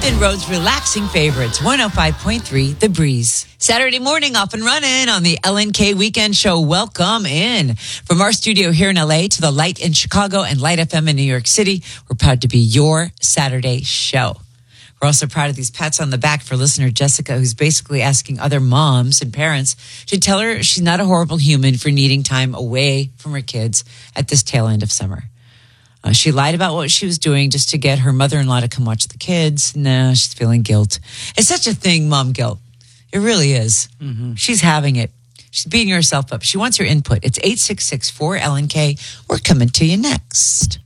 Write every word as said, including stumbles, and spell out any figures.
Hampton Road's relaxing favorites, one oh five point three The Breeze. Saturday morning, off and running on the L N K Weekend Show. Welcome in. From our studio here in L A to the Light in Chicago and Light F M in New York City, we're proud to be your Saturday show. We're also proud of these pats on the back for listener Jessica, who's basically asking other moms and parents to tell her she's not a horrible human for needing time away from her kids at this tail end of summer. Uh, she lied about what she was doing just to get her mother-in-law to come watch the kids. Now she's feeling guilt. It's such a thing, mom guilt. It really is. Mm-hmm. She's having it. She's beating herself up. She wants your input. It's eight six six four L N K. We're coming to you next.